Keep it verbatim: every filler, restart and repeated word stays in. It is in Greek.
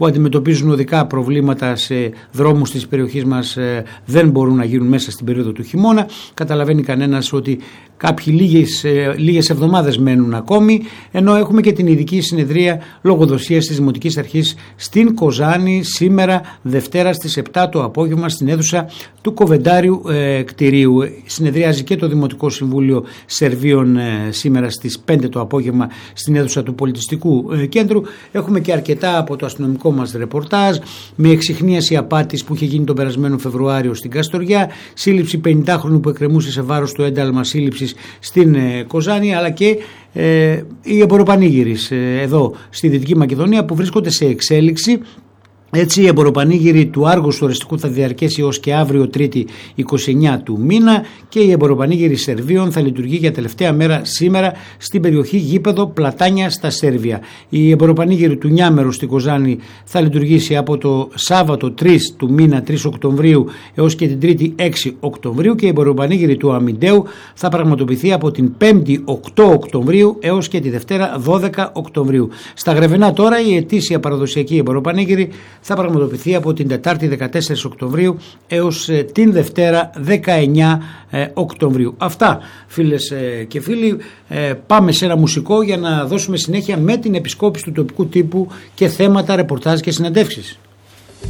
που αντιμετωπίζουν οδικά προβλήματα σε δρόμους της περιοχής μας δεν μπορούν να γίνουν μέσα στην περίοδο του χειμώνα. Καταλαβαίνει κανένας ότι κάποιοι λίγες, λίγες εβδομάδες μένουν ακόμη, ενώ έχουμε και την ειδική συνεδρία λογοδοσίας της Δημοτικής Αρχής στην Κοζάνη σήμερα Δευτέρα στις επτά το απόγευμα στην αίθουσα του Κοβεντάριου ε, κτηρίου. Συνεδριάζει και το Δημοτικό Συμβούλιο Σερβίων ε, σήμερα στις πέντε το απόγευμα στην αίθουσα του Πολιτιστικού ε, Κέντρου. Έχουμε και αρκετά από το αστυνομικό μας ρεπορτάζ, με εξιχνίαση απάτης που είχε γίνει τον περασμένο Φεβρουάριο στην Καστοριά, σύλληψη πενηντάχρονου που εκκρεμούσε σε βάρος του ένταλμα σύλληψης στην ε, Κοζάνη, αλλά και ε, οι εμποροπανήγυρες ε, εδώ στη Δυτική Μακεδονία που βρίσκονται σε εξέλιξη. Έτσι, η εμποροπανήγυρη του Άργους του Οριστικού θα διαρκέσει ως και αύριο Τρίτη είκοσι εννέα του μήνα και η εμποροπανήγυρη Σερβίων θα λειτουργεί για τελευταία μέρα σήμερα στην περιοχή Γήπεδο Πλατάνια στα Σέρβια. Η εμποροπανήγυρη του Νιάμερου στην Κοζάνη θα λειτουργήσει από το Σάββατο τρεις του μήνα τρεις Οκτωβρίου έως και την Τρίτη έξι Οκτωβρίου και η εμποροπανήγυρη του Αμιντέου θα πραγματοποιηθεί από την Πέμπτη οκτώ Οκτωβρίου έως και τη Δευτέρα δώδεκα Οκτωβρίου. Στα Γρεβενά τώρα η ετήσια παραδοσιακή εμποροπανήγυρη θα πραγματοποιηθεί από την Τετάρτη δεκατέσσερις Οκτωβρίου έως την Δευτέρα δεκαεννέα Οκτωβρίου. Αυτά, φίλες και φίλοι, πάμε σε ένα μουσικό για να δώσουμε συνέχεια με την επισκόπηση του τοπικού τύπου και θέματα, ρεπορτάζ και συνεντεύξεις.